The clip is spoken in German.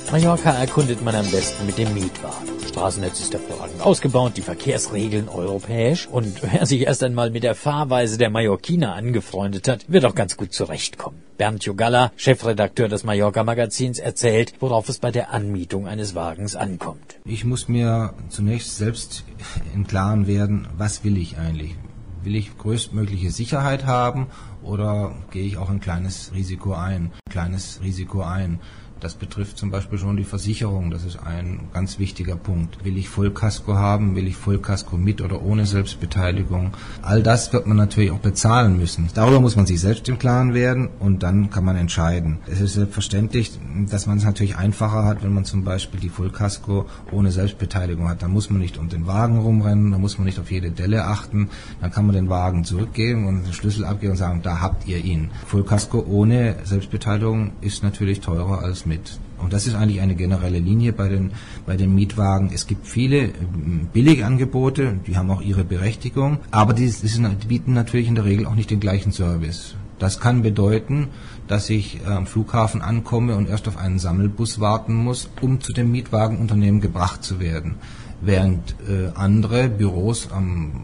Mallorca erkundet man am besten mit dem Mietwagen. Das Straßennetz ist hervorragend ausgebaut, die Verkehrsregeln europäisch und wer sich erst einmal mit der Fahrweise der Mallorquiner angefreundet hat, wird auch ganz gut zurechtkommen. Bernd Jogalla, Chefredakteur des Mallorca-Magazins, erzählt, worauf es bei der Anmietung eines Wagens ankommt. Ich muss mir zunächst selbst im Klaren werden, was will ich eigentlich? Will ich größtmögliche Sicherheit haben oder gehe ich auch ein kleines Risiko ein? Das betrifft zum Beispiel schon die Versicherung, das ist ein ganz wichtiger Punkt. Will ich Vollkasko haben, will ich Vollkasko mit oder ohne Selbstbeteiligung? All das wird man natürlich auch bezahlen müssen. Darüber muss man sich selbst im Klaren werden und dann kann man entscheiden. Es ist selbstverständlich, dass man es natürlich einfacher hat, wenn man zum Beispiel die Vollkasko ohne Selbstbeteiligung hat. Da muss man nicht um den Wagen rumrennen, da muss man nicht auf jede Delle achten. Dann kann man den Wagen zurückgeben und den Schlüssel abgeben und sagen, da habt ihr ihn. Vollkasko ohne Selbstbeteiligung ist natürlich teurer als mit. Und das ist eigentlich eine generelle Linie bei den Mietwagen. Es gibt viele Billigangebote, die haben auch ihre Berechtigung, aber die bieten natürlich in der Regel auch nicht den gleichen Service. Das kann bedeuten, dass ich am Flughafen ankomme und erst auf einen Sammelbus warten muss, um zu dem Mietwagenunternehmen gebracht zu werden. Während andere Büros am